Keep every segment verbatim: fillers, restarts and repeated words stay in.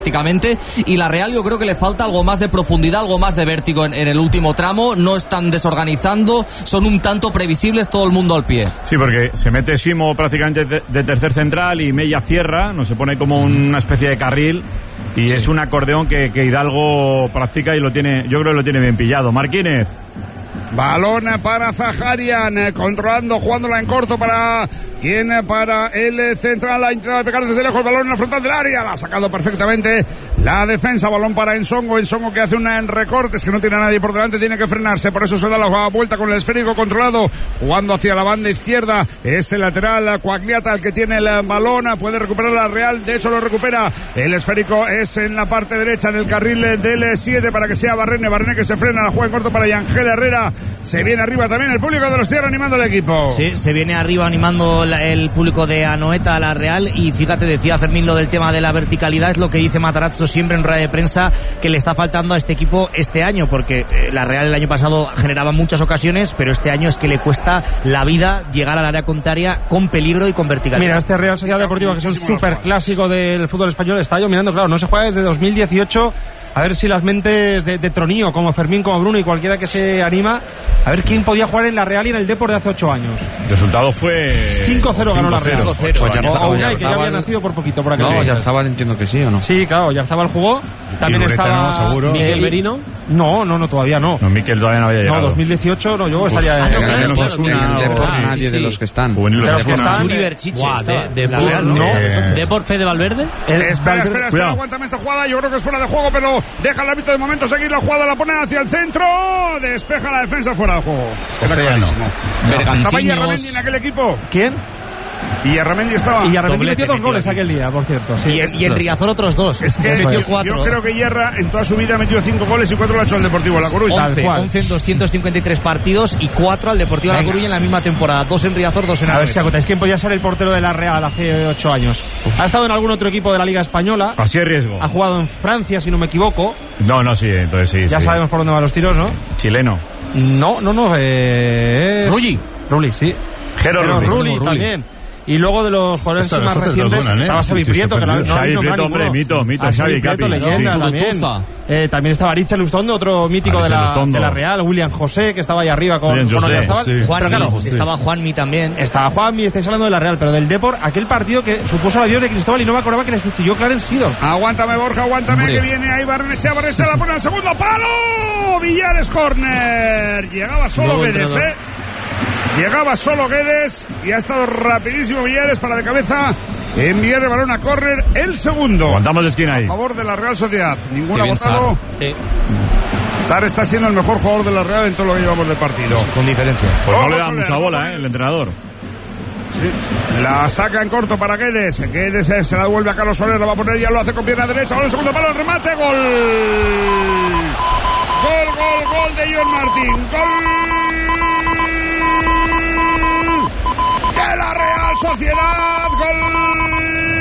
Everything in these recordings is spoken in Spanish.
prácticamente, y la Real yo creo que le falta algo más de profundidad, algo más de vértigo en, en el último tramo. No están desorganizando, son un tanto previsibles, todo el mundo al pie. Sí, porque se mete Simo prácticamente de, de tercer central y Mella cierra, no se pone como una especie de carril y sí. Es un acordeón que, que Hidalgo practica y lo tiene, yo creo que lo tiene bien pillado. Marquínez. Balón para Zaharian, controlando, jugándola en corto para quien, para el central, ha intentado pegar desde lejos el balón en la frontal del área, la ha sacado perfectamente la defensa, balón para Ensongo, Ensongo que hace un recorte, es que no tiene a nadie por delante, tiene que frenarse, por eso se da la vuelta con el esférico controlado, jugando hacia la banda izquierda, es el lateral Coagliata el que tiene el balón, puede recuperar la Real, de hecho lo recupera, el esférico es en la parte derecha, en el carril del siete para que sea Barrene, Barrene que se frena, la juega en corto para Yangel Herrera. Se viene arriba también el público de los Tierra animando al equipo. Sí, se viene arriba animando la, el público de Anoeta a la Real. Y fíjate, decía Fermín lo del tema de la verticalidad, es lo que dice Matarazzo siempre en rueda de prensa, que le está faltando a este equipo este año, porque eh, la Real el año pasado generaba muchas ocasiones, pero este año es que le cuesta la vida llegar al área contraria con peligro y con verticalidad. Mira, este Real Sociedad Deportiva, que es un súper clásico del fútbol español, está yo mirando, claro, no se juega desde dos mil dieciocho. A ver si las mentes de, de Tronío, como Fermín, como Bruno y cualquiera que se anima, a ver quién podía jugar en la Real y en el Depor de hace ocho años. El resultado fue cinco cero ganó la Real. cinco cero. Pues ya o Unai, que ya había nacido por poquito por aquí. No, Yarzábal entiendo que sí o no. Sí, claro, Yarzábal jugó. También estaba seguro. Miquel Merino. No, no, no, todavía no. No, Miquel todavía no había llegado. No, dos mil dieciocho, no, yo pues, estaría en, en, en, en, en, en el Depor ah, nadie sí, de sí. los que están. De los que están. Churi Berchiche de, de la Real, no. ¿Depor Fede Valverde? El, espera, espera, espera, aguántame esa jugada, yo creo que es fuera de juego, pero deja el árbitro de momento seguir la jugada, la pone hacia el centro, despeja la defensa fuera de juego. Es que no. ¿Estaba Ierramendi en aquel equipo? ¿Quién? Y Ierramendi estaba. Y Ierramendi metió dos goles aquel día, por cierto. Sí. Y, y en Riazor otros dos. Es que metió yo, cuatro. Yo creo que Ierra en toda su vida ha metido cinco goles y cuatro lo ha hecho al Deportivo La Coruña. once, once en doscientos cincuenta y tres partidos y cuatro al Deportivo La Coruña en la misma temporada. Dos en Riazor, dos en A Anoeta. ver si acotáis quién podía ser el portero de la Real hace ocho años. Ha estado en algún otro equipo de la Liga Española. Así es riesgo. Ha jugado en Francia, si no me equivoco. No, no, sí, entonces sí. Ya sí. sabemos por dónde van los tiros, ¿no? Chileno. No, no, no. Eh, Rulli. Rulli, sí. Jero Rulli, Rulli también. Y luego de los jugadores más recientes suenan, ¿eh? estaba Xavi Prieto, que no, no Xavi no Prieto, hombre, mito, mito, a Xavi Prieto, Capi. leyenda Sí, también. Eh, también estaba Richard Lustondo, otro mítico de Richard la, Lustondo. de la Real, William José, que estaba ahí arriba con, William con José, Oyarzabal. sí. Juanmi, Pero claro, estaba Juanmi también. estaba Juanmi, estáis hablando de la Real, pero del Depor, aquel partido que supuso el adiós de Cristóbal y no me acordaba que le sustituyó Clarence Seedorf. Aguántame, Borja, aguántame, Hombre. que viene ahí Barrenechea, Barrenechea la pone al segundo palo. Villares corner. Llegaba solo Nuevo Guedes, entrenador. eh. Llegaba solo Guedes y ha estado rapidísimo Villares para de cabeza enviar el balón a córner, el segundo. Aguantamos de esquina ahí. A favor de la Real Sociedad. Ninguno Qué ha bien, votado. Sar. Sí. Sar está siendo el mejor jugador de la Real en todo lo que llevamos de partido. Con diferencia. Pues no Ojo, le da Soler, mucha vamos bola, a ver. eh, el entrenador. Sí. La saca en corto para Guedes. Guedes eh, se la devuelve a Carlos Soler. La va a poner, ya lo hace con pierna derecha. Gol, el segundo palo, el remate, gol. Gol, gol, gol de John Martín. Gol de la Real Sociedad. Gol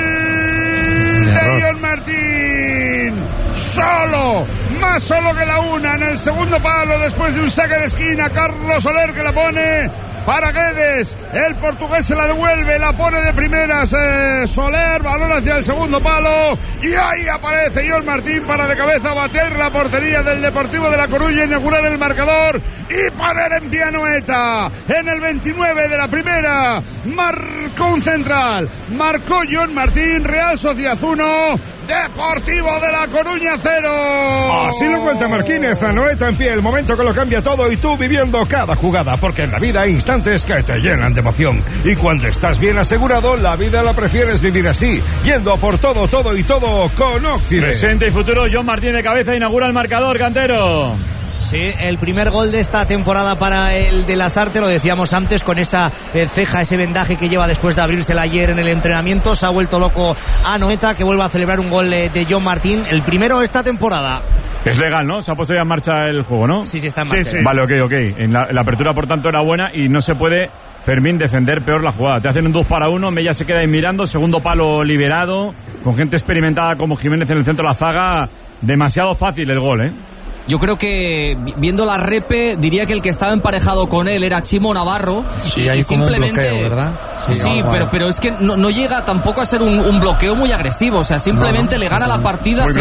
de John Martín. Solo, más solo que la una en el segundo palo después de un saque de esquina. Carlos Soler que la pone para Guedes, el portugués se la devuelve, la pone de primeras eh, Soler, balón hacia el segundo palo y ahí aparece John Martín para de cabeza bater la portería del Deportivo de La Coruña, inaugurar el marcador y poner en pie a Anoeta. En el veintinueve de la primera marcó un central, marcó John Martín. Real Sociedad uno, Deportivo de La Coruña cero. Así lo cuenta Marquínez. Anoeta en pie, el momento que lo cambia todo y tú viviendo cada jugada, porque en la vida hay instantes que te llenan de emoción y cuando estás bien asegurado la vida la prefieres vivir así, yendo por todo, todo y todo con Occident. Presente y futuro, John Martín de cabeza inaugura el marcador, Cantero. Sí, el primer gol de esta temporada para el de Lasarte, lo decíamos antes, con esa eh, ceja, ese vendaje que lleva después de abrírsela ayer en el entrenamiento. Se ha vuelto loco a Anoeta, que vuelve a celebrar un gol eh, de John Martín, el primero esta temporada. Es legal, ¿no? Se ha puesto ya en marcha el juego, ¿no? Sí, sí, está en marcha. Sí, sí. Vale, ok, ok. En la, la apertura, por tanto, era buena y no se puede, Fermín, defender peor la jugada. Te hacen un dos para uno, Mella se queda ahí mirando, segundo palo liberado, con gente experimentada como Jiménez en el centro de la zaga. Demasiado fácil el gol, ¿eh? Yo creo que viendo la repe diría que el que estaba emparejado con él era Chimo Navarro. Sí, y hay como un simplemente bloqueo, ¿verdad? Sí, Sí, sí vale. pero, pero es que no, no llega tampoco a ser un, un bloqueo muy agresivo. O sea, simplemente No, no. le gana la partida. Muy